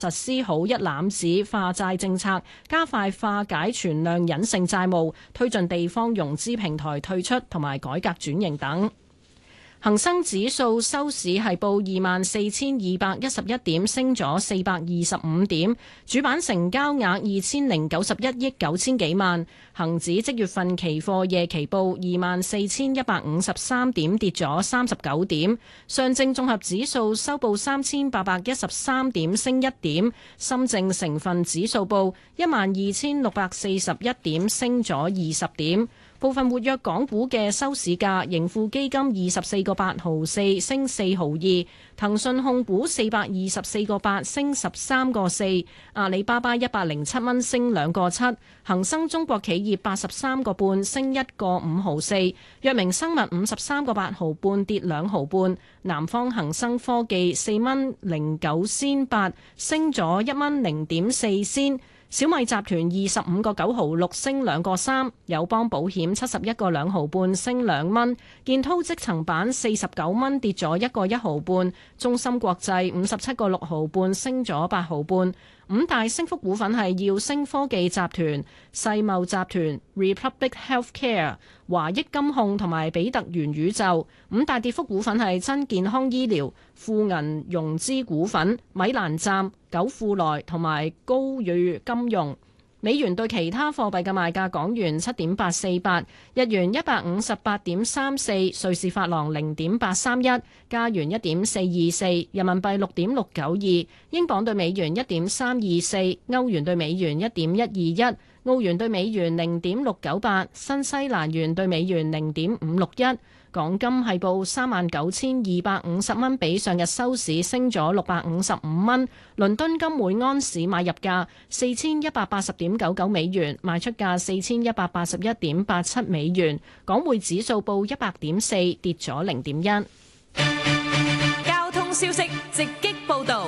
實施好一攬子化債政策，加快化解存量隱性債務，推進地方融資平台退出同埋改革轉型等。恒生指數收市係報24,211點，升咗425點，主板成交額2,091億9千幾萬。恒指即月份期貨夜期報24,153點，跌咗39點。上證綜合指數收報3,813點，升1點。深證成分指數報12,641點，升咗20點。部分活躍港股嘅收市價，盈富基金24個8毫4升4毫2，騰訊控股424個8升13個4，阿里巴巴107蚊升2個7，恒生中國企業83個半升1個5毫4，藥明生物53個8毫半跌2毫半，南方恒生科技4蚊09仙8升咗1蚊0.4仙。小米集團25個9毫6升2個3，友邦保險71個2毫半升2蚊，建滔積層板49蚊跌咗1個1毫半，中芯國際57個6毫半升咗8毫半。五大升幅股份係耀星科技集團、世茂集團、Republic Healthcare、華益金控同埋比特元宇宙。五大跌幅股份係真健康醫療、富銀融資股份、米蘭站、久富來同埋高宇金融。美元對其他貨幣嘅賣價：港元7.848，日元158.34，瑞士法郎0.831，加元1.424，人民幣6.692，英鎊對美元1.324，歐元對美元1.121，澳元對美元0.698，新西蘭元對美元0.561。港金係報39,250蚊，比上日收市升咗655蚊。倫敦金每安士買入價4,180.99美元，賣出價4,181.87美元。港匯指數報100.4，跌咗0.1。 交通消息直擊報導。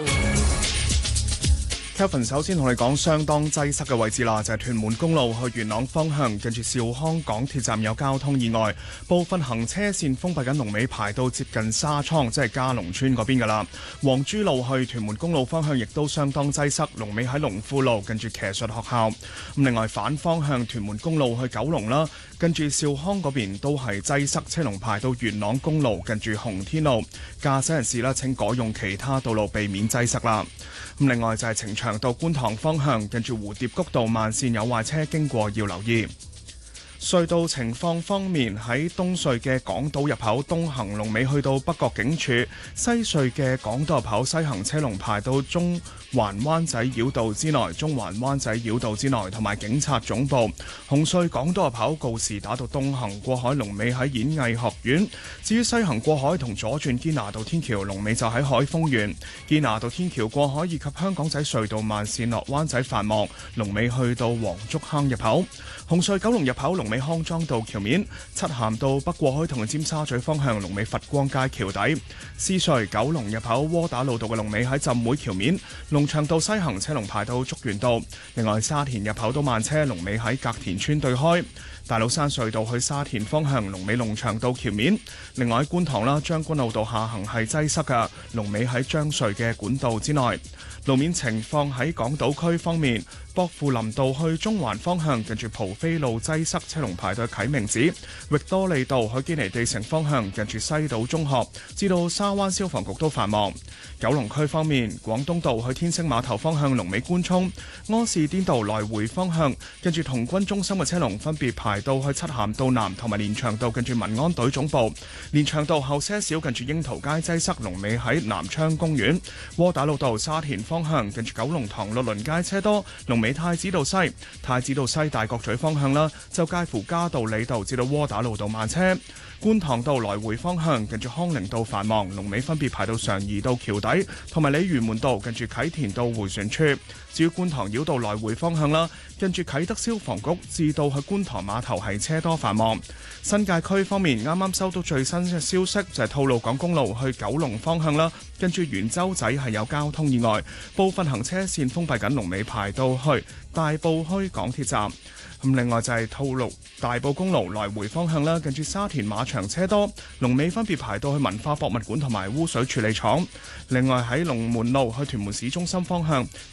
Kevin 首先同你講相當擠塞嘅位置啦，就係屯門公路去元朗方向，近住兆康港鐵站有交通意外，部分行車線封閉緊，龍尾排到接近沙倉，即係嘉龍村嗰邊噶啦。黃珠路去屯門公路方向亦都相當擠塞，龍尾喺龍富路近住騎術學校。咁另外反方向屯門公路去九龍啦，跟住兆康嗰邊都係擠塞，車龍排到元朗公路近住紅天路。駕駛人士啦，請改用其他道路避免擠塞啦。咁另外就係呈祥道觀塘方向，近住蝴蝶谷道慢線有壞車經過，要留意。隧道情況方面，喺東隧嘅港島入口東行龍尾去到北角警署，西隧嘅港島入口西行車龍排到中環灣仔繞道之內，中環灣仔繞道之內同埋警察總部。紅隧港島入口告士打道東行過海龍尾喺演藝學院，至於西行過海同左轉堅拿道天橋龍尾就喺海豐園。堅拿道天橋過海以及香港仔隧道慢線落灣仔繁忙，龍尾去到黃竹坑入口。紅隧九龍入口龍尾康莊道橋面，漆咸道北過海同尖沙咀方向龍尾佛光街橋底。獅隧九龍入口窩打老道嘅龍尾喺浸會橋面，龍翔道西行車龍排到竹園道。另外沙田入口都慢車，龍尾喺隔田村對開。大老山隧道去沙田方向龍尾龍翔道橋面。另外喺觀塘啦，將軍澳道下行係擠塞嘅，龍尾喺將隧嘅管道之內。路面情況喺港島區方面，薄扶林道去中環方向近住蒲飛路擠塞，車龍排到啟明寺。域多利道去堅尼地城方向近住西島中學至到沙灣消防局都繁忙。九龍區方面，廣東道去天星碼頭方向龍尾官涌，柯士甸道來回方向近住童軍中心嘅車龍分別排到去漆咸道南同埋連翔道近住民安隊總部。連翔道後些少近住櫻桃街擠塞，龍尾喺南昌公園。窩打老道沙田方向近住九龍塘律倫街車多，龍尾太子道西。太子道西大角咀方向啦，就介乎嘉道理道至到窩打老道慢車。觀塘道來回方向近住康寧道繁忙，龍尾分別排到常怡道橋底同埋鯉魚門道近住啟田道迴旋處。至於觀塘繞道來回方向啦，近住啟德消防局至到去觀塘碼頭係車多繁忙。新界區方面，啱啱收到最新嘅消息，就係吐露港公路去九龍方向啦，跟住元洲仔係有交通意外，部分行車線封閉緊，龍尾排到去大埔墟港鐵站。咁另外就係吐露大埔公路來回方向啦，近住沙田馬場車多，龍尾分別排到去文化博物館同埋污水處理廠。另外喺龍門路去屯門市中心方向，